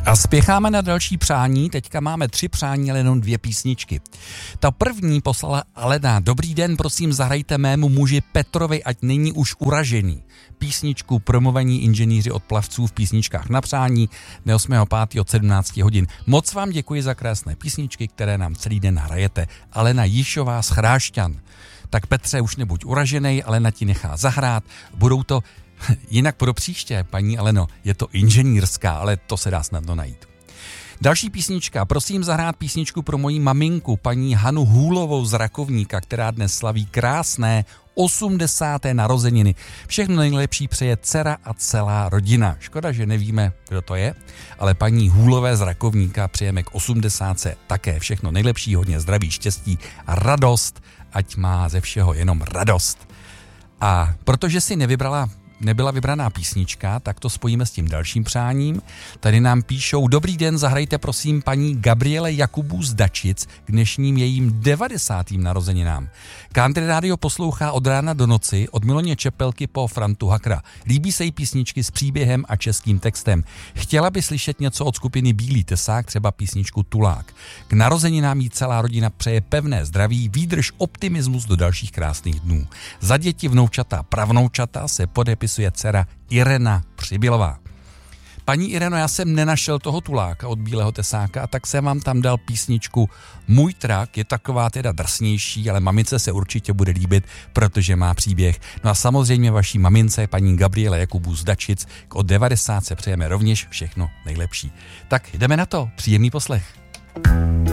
A spěcháme na další přání, teďka máme 3 přání, ale jenom 2 písničky. Ta první poslala Alena. Dobrý den, prosím, zahrajte mému muži Petrovi, ať není už uražený. Písničku Promluvení inženýři od plavců v písničkách na přání 8.5. od 17 hodin. Moc vám děkuji za krásné písničky, které nám celý den hrajete. Alena Jíšová z Chrášťan. Tak Petře, už nebuď uraženej, Alena ti nechá zahrát. Budou to jinak pro příště, paní Aleno, je to inženýrská, ale to se dá snadno najít. Další písnička, prosím zahrát písničku pro moji maminku, paní Hanu Hůlovou z Rakovníka, která dnes slaví krásné 80. narozeniny. Všechno nejlepší přeje dcera a celá rodina. Škoda, že nevíme, kdo to je, ale paní Hůlové z Rakovníka přejeme k 80. také všechno nejlepší, hodně zdraví, štěstí a radost, ať má ze všeho jenom radost. A protože si nebyla vybraná písnička, tak to spojíme s tím dalším přáním. Tady nám píšou, dobrý den, zahrajte prosím paní Gabriele Jakubů z Dačic k dnešním jejím 90. narozeninám. Country Radio poslouchá od rána do noci, od Miloně Čepelky po Frantu Hakra. Líbí se jí písničky s příběhem a českým textem. Chtěla by slyšet něco od skupiny Bílý tesák, třeba písničku Tulák. K narozeninám jí celá rodina přeje pevné zdraví, výdrž, optimismus do dalších krásných dnů. Za děti, vnoučata, pravnoučata se podepisuje dcera Irena Přibylová. Paní Ireno, já jsem nenašel toho Tuláka od Bílého tesáka, tak jsem vám tam dal písničku Můj trak, je taková teda drsnější, ale mamince se určitě bude líbit, protože má příběh. No a samozřejmě vaší mamince, paní Gabriele Jakubů z Dačic, od 90 se přejeme rovněž všechno nejlepší. Tak jdeme na to, příjemný poslech.